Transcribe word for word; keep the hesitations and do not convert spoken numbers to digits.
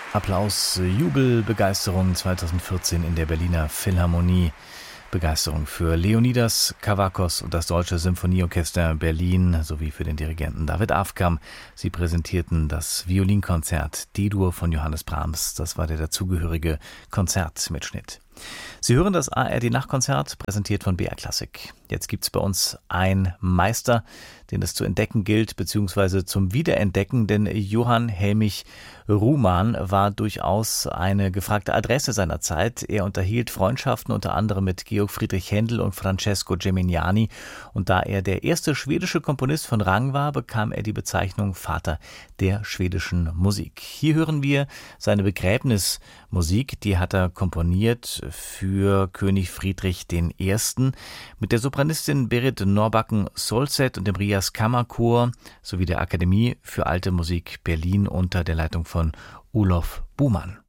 Applaus, Jubel, Begeisterung zweitausendvierzehn in der Berliner Philharmonie. Begeisterung für Leonidas Kavakos und das Deutsche Symphonieorchester Berlin sowie für den Dirigenten David Afkam. Sie präsentierten das Violinkonzert D-Dur von Johannes Brahms. Das war der dazugehörige Konzertmitschnitt. Sie hören das A R D-Nachtkonzert, präsentiert von B R Klassik. Jetzt gibt es bei uns einen Meister, den es zu entdecken gilt, beziehungsweise zum Wiederentdecken, denn Johann Helmich Ruhmann war durchaus eine gefragte Adresse seiner Zeit. Er unterhielt Freundschaften unter anderem mit Georg Friedrich Händel und Francesco Geminiani. Und da er der erste schwedische Komponist von Rang war, bekam er die Bezeichnung Vater der schwedischen Musik. Hier hören wir seine Begräbnismusik, die hat er komponiert für König Friedrich der Erste. Mit der Sopranistin Berit Norrbacken-Solset und dem Rias Kammerchor sowie der Akademie für Alte Musik Berlin unter der Leitung von Olof Buhmann.